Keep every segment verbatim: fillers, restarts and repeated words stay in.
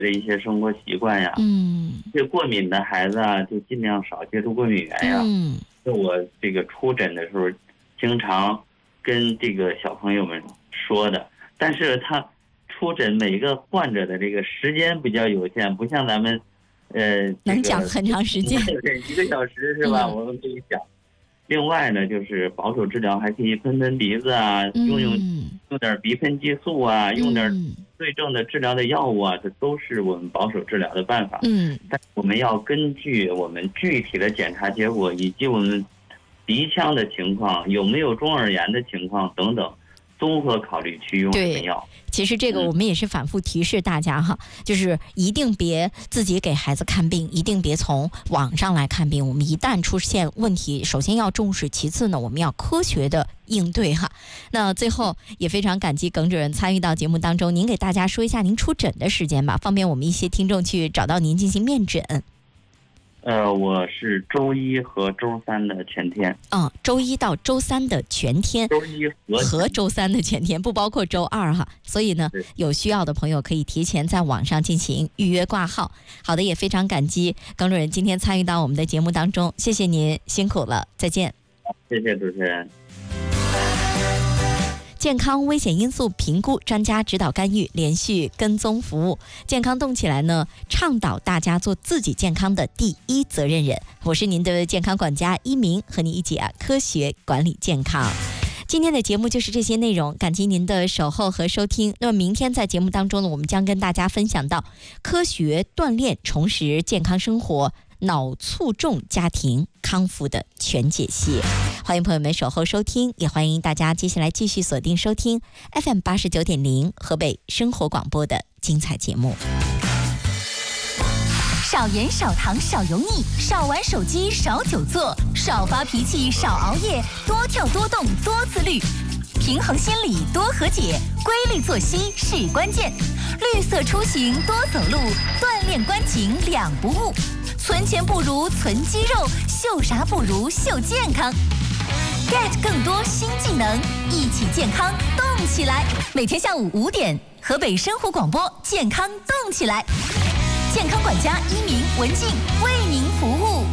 的一些生活习惯呀， 嗯， 对过敏的孩子啊，就尽量少接触过敏源呀。 嗯， 就我这个出诊的时候，经常跟这个小朋友们说的，但是他出诊每个患者的这个时间比较有限，不像咱们，呃， 能讲很长时间， 一个小时是吧？ 嗯、 我们可以讲。另外呢，就是保守治疗还可以喷喷鼻子啊， 嗯、 用用用点鼻喷激素啊，用点对症的治疗的药物啊，这都是我们保守治疗的办法。 嗯， 但我们要根据我们具体的检查结果以及我们鼻腔的情况，有没有中耳炎的情况等等，综合考虑去用什么药。 其实这个我们也是反复提示大家哈，嗯、就是一定别自己给孩子看病，一定别从网上来看病。我们一旦出现问题，首先要重视，其次呢，我们要科学的应对哈。那最后也非常感激耿主任参与到节目当中，您给大家说一下您出诊的时间吧，方便我们一些听众去找到您进行面诊。 呃，我是周一和周三的全天。 嗯，周一到周三的全天， 周一和和周三的全天，不包括周二哈。所以呢，有需要的朋友可以提前在网上进行预约挂号。好的，也非常感激耿主任今天参与到我们的节目当中，谢谢您，辛苦了，再见。 谢谢主持人。 健康危险因素评估专家指导干预连续跟踪服务，健康动起来呢，倡导大家做自己健康的第一责任人。我是您的健康管家一鸣，和你一起啊科学管理健康。今天的节目就是这些内容，感激您的守候和收听。那么明天在节目当中呢，我们将跟大家分享到科学锻炼重拾健康生活，脑卒中家庭康复的全解析。欢迎朋友们守候收听，也欢迎大家接下来继续锁定收听 F M 八十九点零河北生活广播的精彩节目。 少盐少糖少油腻，少玩手机少久坐，少发脾气少熬夜，多跳多动多自律，平衡心理多和解，规律作息是关键，绿色出行多走路，锻炼关颈两不误，存钱不如存肌肉，秀啥不如秀健康。get 更多新技能，一起健康动起来。每天下午五点，河北生活广播健康动起来，健康管家一鸣文静为您服务。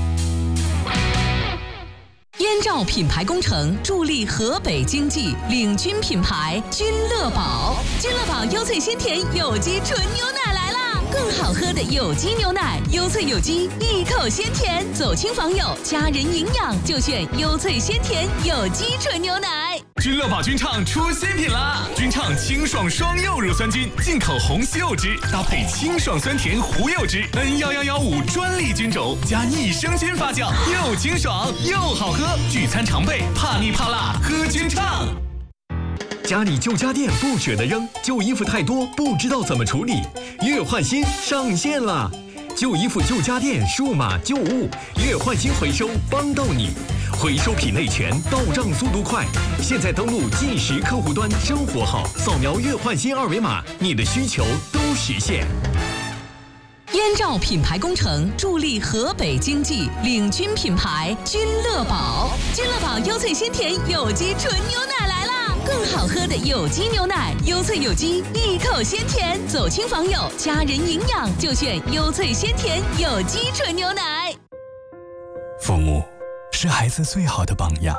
燕赵品牌工程助力河北经济，领军品牌君乐宝。君乐宝优萃鲜甜有机纯牛奶来啦！更好喝的有机牛奶，优萃有机，一口鲜甜。走亲访友，家人营养就选优萃鲜甜有机纯牛奶。 君乐宝君畅出新品啦！君畅清爽双柚乳酸菌，进口红西柚汁搭配清爽酸甜胡柚汁 N 一一一五专利菌种加益生菌发酵，又清爽又好喝。聚餐常备，怕腻怕辣喝君畅。 家里旧家电不舍得扔，旧衣服太多不知道怎么处理，月换新上线了！旧衣服旧家电数码旧物月换新回收帮到你，回收品类全，到账速度快。现在登录计时客户端生活号，扫描月换新二维码，你的需求都实现。 燕赵品牌工程助力河北经济，领军品牌君乐宝。君乐宝优萃鲜甜有机纯牛奶来啦！更好喝的有机牛奶，优萃有机，一口鲜甜。走亲访友，家人营养就选优萃鲜甜有机纯牛奶。 父母是孩子最好的榜样，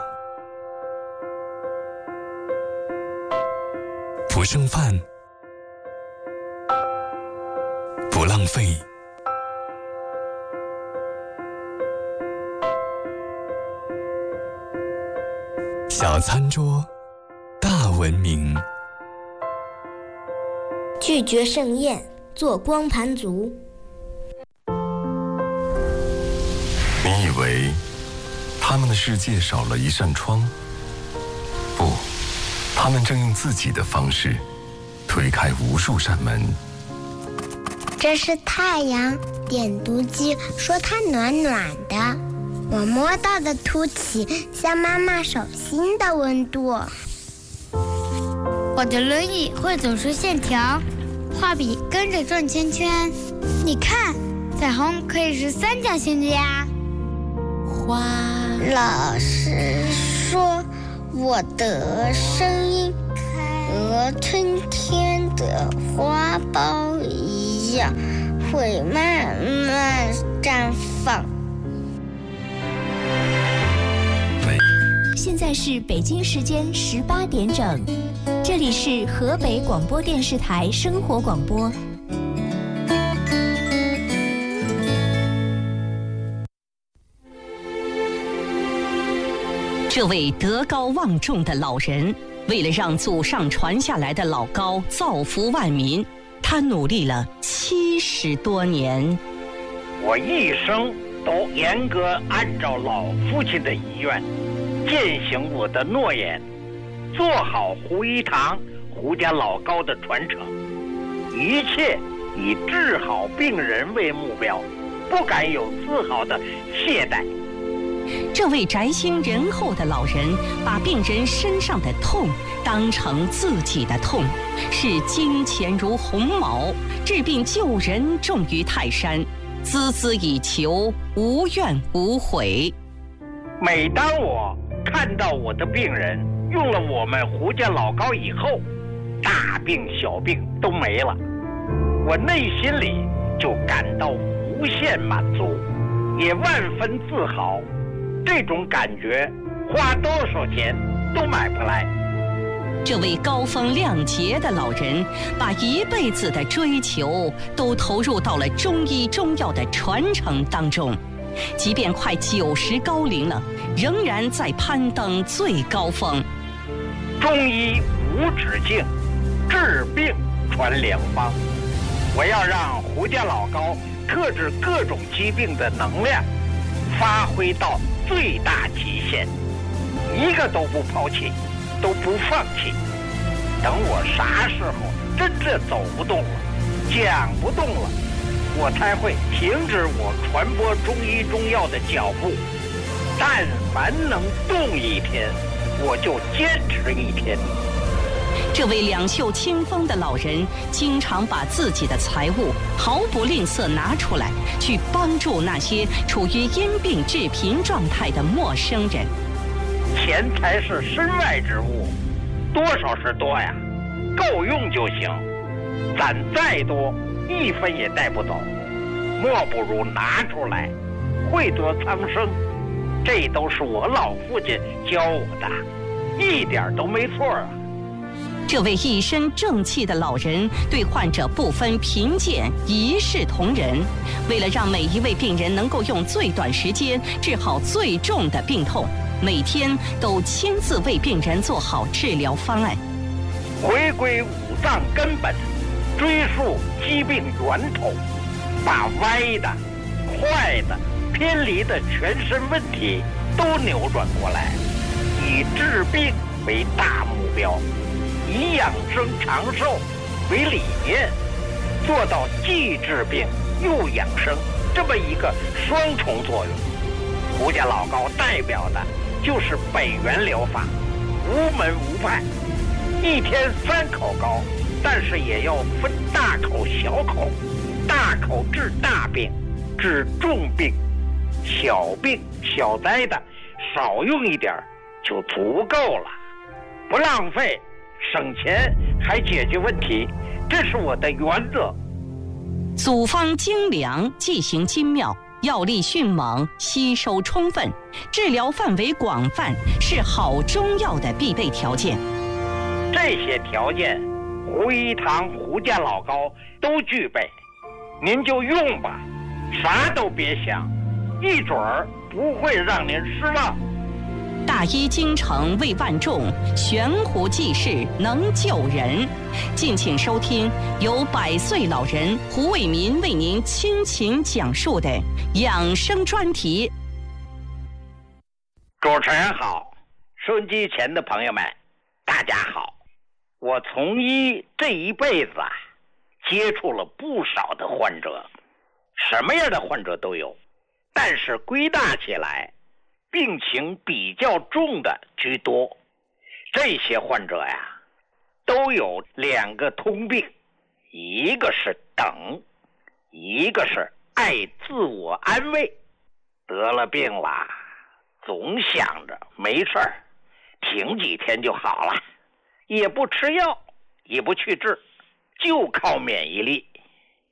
不剩饭，不浪费，小餐桌大文明， 拒绝盛宴，做光盘族。 你以为他们的世界少了一扇窗？不，他们正用自己的方式推开无数扇门。 这是太阳，点读机说它暖暖的，我摸到的凸起像妈妈手心的温度。 我的轮椅会走出线条，画笔跟着转圈圈。你看，彩虹可以是三角形的呀。 花，老师说我的声音和春天的花苞一季会慢慢绽放。 现在是北京时间十八点整，这里是河北广播电视台生活广播。 这位德高望重的老人，为了让祖上传下来的老高造福万民，他努力了七十多年。 我一生都严格按照老父亲的遗愿，践行我的诺言，做好胡一堂胡家老高的传承，一切以治好病人为目标，不敢有丝毫的懈怠。 这位宅心仁厚的老人，把病人身上的痛当成自己的痛，视金钱如鸿毛，治病救人重于泰山，孜孜以求，无怨无悔。 每当我看到我的病人用了我们胡家老高以后，大病小病都没了，我内心里就感到无限满足，也万分自豪。这种感觉花多少钱都买不来。 这位高风亮节的老人，把一辈子的追求都投入到了中医中药的传承当中，即便快九十高龄了，仍然在攀登最高峰。 中医无止境，治病传良方。我要让胡家老高克制各种疾病的能量发挥到最大极限，一个都不抛弃，都不放弃。等我啥时候真正走不动了，讲不动了，我才会停止我传播中医中药的脚步。但凡能动一天，我就坚持一天。 这位两袖清风的老人，经常把自己的财物毫不吝啬拿出来，去帮助那些处于因病致贫状态的陌生人。 钱财是身外之物，多少是多呀，够用就行。攒再多，一分也带不走，莫不如拿出来，惠泽苍生。这都是我老父亲教我的，一点都没错啊。 这位一身正气的老人对患者不分贫贱，一视同仁。为了让每一位病人能够用最短时间治好最重的病痛，每天都亲自为病人做好治疗方案。 回归五脏根本，追溯疾病源头，把歪的、坏的、偏离的全身问题都扭转过来，以治病为大目标，以养生长寿为理念，做到既治病又养生这么一个双重作用。胡家老高代表的就是北元疗法，无门无派，一天三口膏，但是也要分大口小口，大口治大病，治重病，小病小灾的少用一点就足够了，不浪费，省钱还解决问题，这是我的原则。 组方精良，剂型精妙，药力迅猛，吸收充分，治疗范围广泛，是好中药的必备条件。 这些条件，胡一堂胡家老高都具备，您就用吧，啥都别想，一准儿不会让您失望。 大医精诚为万众，悬壶济世能救人。敬请收听由百岁老人胡卫民为您倾情讲述的养生专题。 主持人好，收音机前的朋友们，大家好。我从医这一辈子啊，接触了不少的患者，什么样的患者都有，但是归纳起来，病情比较重的居多。这些患者呀，都有两个通病，一个是等，一个是爱自我安慰。得了病了，总想着没事儿，挺几天就好了，也不吃药，也不去治，就靠免疫力。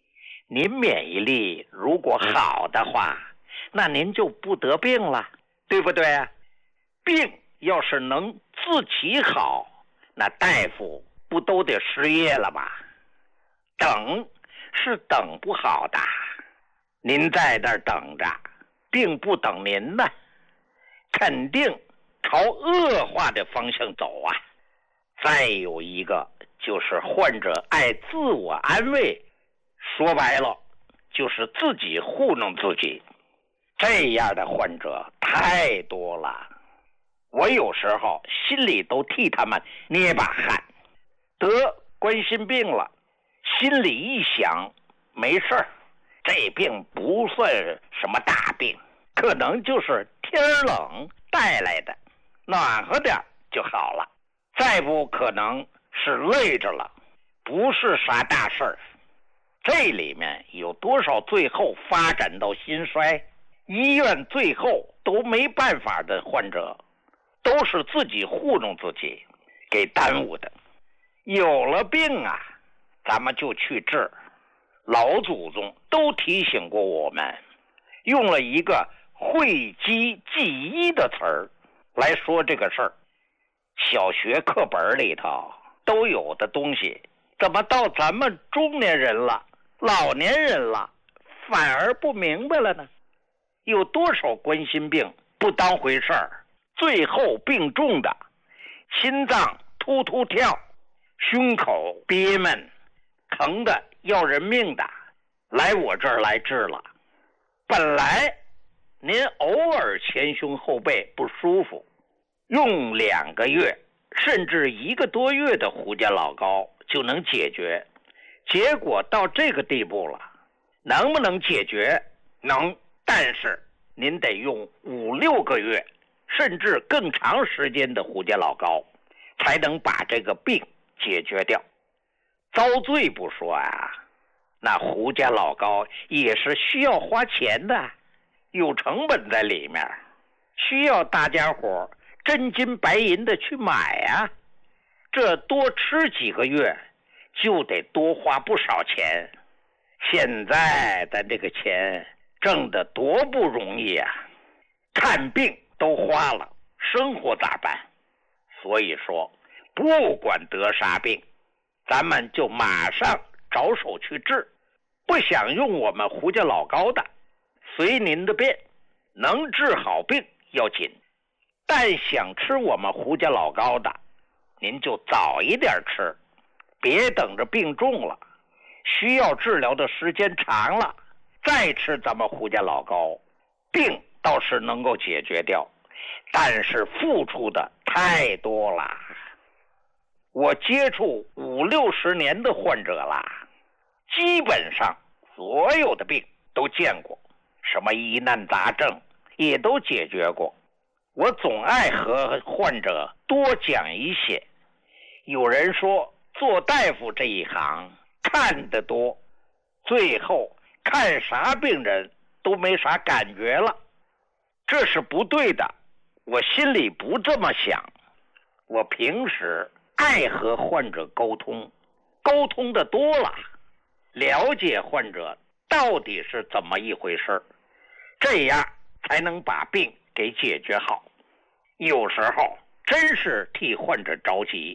您免疫力如果好的话，那您就不得病了，对不对啊？病要是能自己好，那大夫不都得失业了吗？等是等不好的，您在那儿等着，并不等您呢，肯定朝恶化的方向走啊。再有一个就是患者爱自我安慰，说白了就是自己糊弄自己，这样的患者太多了，我有时候心里都替他们捏把汗。得冠心病了，心里一想，没事儿，这病不算什么大病，可能就是天冷带来的，暖和点就好了。再不可能是累着了，不是啥大事儿。这里面有多少最后发展到心衰，医院最后都没办法的患者，都是自己糊弄自己给耽误的。有了病啊，咱们就去治。老祖宗都提醒过我们，用了一个讳疾忌医的词儿来说这个事儿。小学课本里头都有的东西，怎么到咱们中年人了，老年人了，反而不明白了呢？有多少冠心病不当回事儿，最后病重的，心脏突突跳，胸口憋闷，疼的要人命的，来我这儿来治了。本来您偶尔前胸后背不舒服，用两个月甚至一个多月的胡家老膏就能解决，结果到这个地步了，能不能解决？能，但是您得用五六个月甚至更长时间的胡家老膏才能把这个病解决掉。遭罪不说啊，那胡家老膏也是需要花钱的，有成本在里面，需要大家伙真金白银的去买啊，这多吃几个月就得多花不少钱。现在咱这个钱挣得多不容易啊，看病都花了，生活咋办？所以说不管得啥病，咱们就马上着手去治。不想用我们胡家老膏的，随您的便，能治好病要紧。但想吃我们胡家老膏的，您就早一点吃，别等着病重了，需要治疗的时间长了再吃咱们胡家老膏，病倒是能够解决掉，但是付出的太多了。我接触五六十年的患者了，基本上所有的病都见过，什么疑难杂症也都解决过。我总爱和患者多讲一些。有人说做大夫这一行看得多，最后看啥病人都没啥感觉了，这是不对的。我心里不这么想，我平时爱和患者沟通，沟通的多了，了解患者到底是怎么一回事，这样才能把病给解决好。有时候真是替患者着急，